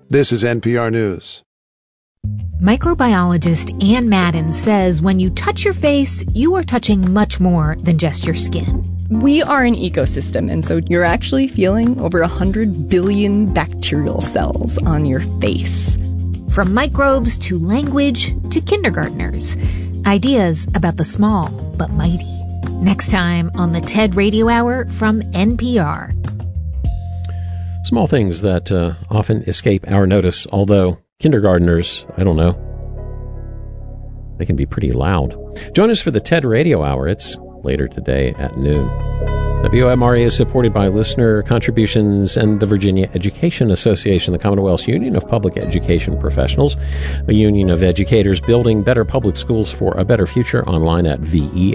This is NPR News. Microbiologist Ann Madden says when you touch your face, you are touching much more than just your skin. We are an ecosystem, and so you're actually feeling over 100 billion bacterial cells on your face. From microbes to language to kindergartners. Ideas about the small but mighty. Next time on the TED Radio Hour from NPR. Small things that often escape our notice, although kindergartners, I don't know, they can be pretty loud. Join us for the TED Radio Hour. It's later today at noon. WMRA is supported by listener contributions and the Virginia Education Association, the Commonwealth's Union of Public Education Professionals, a union of educators building better public schools for a better future, online at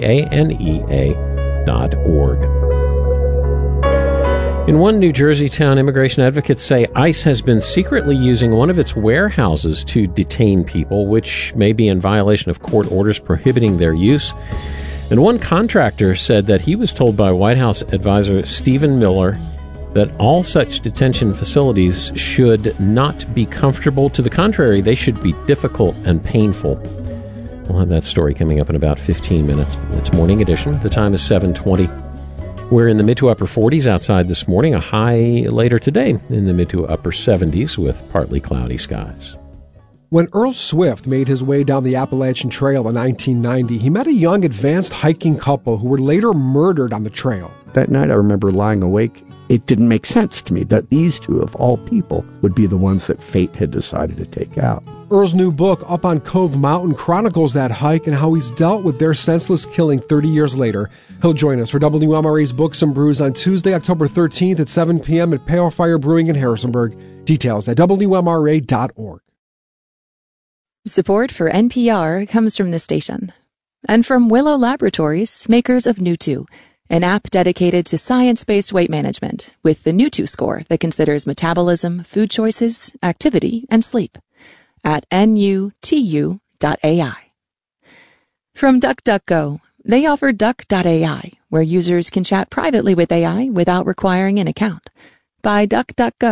veanea.org. In one New Jersey town, immigration advocates say ICE has been secretly using one of its warehouses to detain people, which may be in violation of court orders prohibiting their use. And one contractor said that he was told by White House advisor Stephen Miller that all such detention facilities should not be comfortable. To the contrary, they should be difficult and painful. We'll have that story coming up in about 15 minutes. It's Morning Edition. The time is 7:20. We're in the mid to upper 40s outside this morning, a high later today in the mid to upper 70s with partly cloudy skies. When Earl Swift made his way down the Appalachian Trail in 1990, he met a young advanced hiking couple who were later murdered on the trail. That night I remember lying awake. It didn't make sense to me that these two, of all people, would be the ones that fate had decided to take out. Earl's new book, Up on Cove Mountain, chronicles that hike and how he's dealt with their senseless killing 30 years later. He'll join us for WMRA's Books and Brews on Tuesday, October 13th at 7 p.m. at Pale Fire Brewing in Harrisonburg. Details at WMRA.org. Support for NPR comes from this station and from Willow Laboratories, makers of Newtwo, an app dedicated to science-based weight management with the Newtwo score that considers metabolism, food choices, activity, and sleep at nutu.ai. From DuckDuckGo, they offer Duck.ai, where users can chat privately with AI without requiring an account. By DuckDuckGo.